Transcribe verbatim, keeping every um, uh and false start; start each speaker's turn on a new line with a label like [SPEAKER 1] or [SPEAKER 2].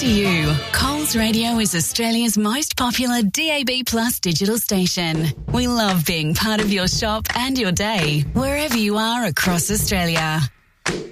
[SPEAKER 1] to you. Coles Radio is Australia's most popular D A B Plus digital station. We love being part of your shop and your day, wherever you are across Australia.